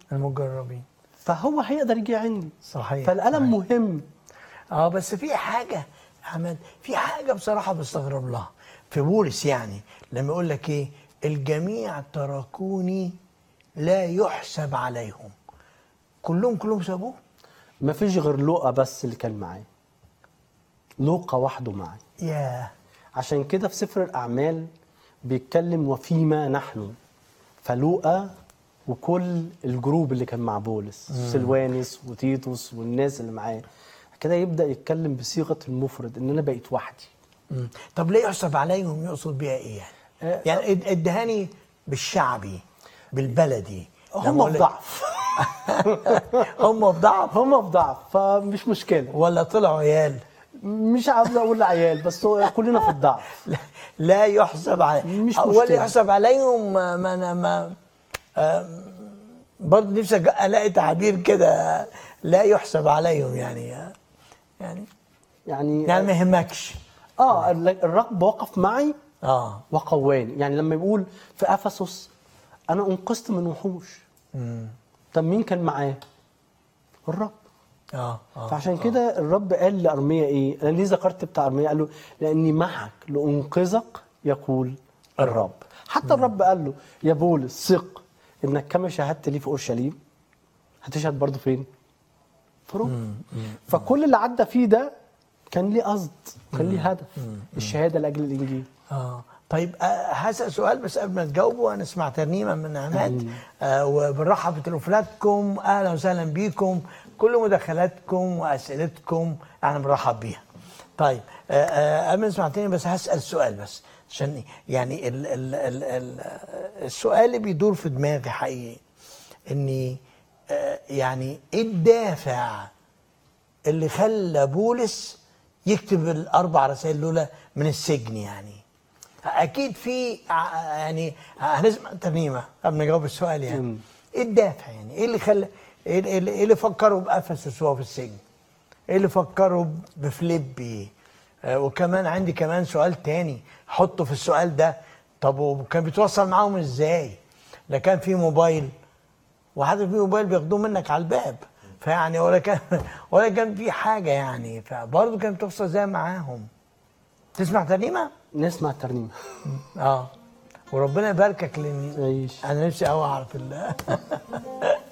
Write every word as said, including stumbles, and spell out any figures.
المجربين. فهو هيقدر يجي عندي. صحيح. فالألم صحيح. مهم. اه بس في حاجه عمل في حاجه بصراحه بستغرب لها في بولس، يعني لما يقول لك ايه الجميع تركوني لا يحسب عليهم، كلهم كلهم سابوه. ما فيش غير لوقا بس اللي كان معاه، لوقا وحده معاه. ياه. عشان كده في سفر الأعمال بيتكلم وفيما نحن، فلوقا وكل الجروب اللي كان مع بولس، سلوانس وتيتوس والناس اللي معاه، كده يبدأ يتكلم بصيغة المفرد ان انا بقيت وحدي. مم. طب ليه يحسب عليهم؟ يقصد بيها ايه يعني؟ آه، يعني اد- ادهاني بالشعبي بالبلدي. هم في ضعف. هم في ضعف هم في ضعف فمش مشكلة. ولا طلعوا عيال؟ مش عاوز اقول عيال، بس هو كلنا في الضعف. لا, لا يحسب علي مش ولا مشكلة. يحسب عليهم. ما ما انا ما آه، برضه نفسي الاقي تعبير كده لا يحسب عليهم، يعني يعني يعني يعني ما يهمكش. اه الرب وقف معي اه وقواني. يعني لما يقول في افسس انا انقذت من وحوش، امم طب مين كان معاه؟ الرب. اه اه فعشان آه. كده الرب قال لارميا ايه؟ انا ليه ذكرت بتاع ارميا؟ قال له لاني معك لانقذك يقول الرب, الرب. حتى مم. الرب قال له يا بولس ثق انك كما شاهدت لي في اورشليم هتشهد برضه فين؟ في روما. فكل اللي عدى فيه ده كان ليه قصد، كان ليه هدف، مم. الشهاده لاجل الانجيل. اه طيب، آه هسأل سؤال بس قبل ما تجاوبوا. انا اسمع ترنيمه من عماد، آه وبنرحب بتليفوناتكم. اهلا وسهلا بيكم، كل مداخلاتكم واسئلتكم احنا بنرحب بيها. طيب آه آه قبل ما نسمع تاني بس هسأل سؤال بس عشان يعني ال ال ال ال السؤال اللي بيدور في دماغي حقيقي اني آه يعني ايه الدافع اللي خلى بولس يكتب الاربع رسائل دول من السجن؟ يعني اكيد في يعني هنسمع ترنيمه قبل ما نجاوب السؤال. يعني ايه الدافع؟ يعني ايه اللي خلى ايه اللي, إيه اللي فكروا بافسس وهو في السجن؟ ايه اللي فكروا بفليبي؟ آه وكمان عندي كمان سؤال تاني حطه في السؤال ده. طب وكان بيتواصل معاهم ازاي؟ لا كان في موبايل، وحتى في موبايل بياخدوه منك على الباب، فيعني ولا كان ولا كان في حاجه يعني، فبرضه كانت بتوصل ازاي معاهم؟ تسمع ترنيمه؟ نسمع الترنيمه. اه وربنا يباركك، لان عيش. انا نفسي قوي اعرف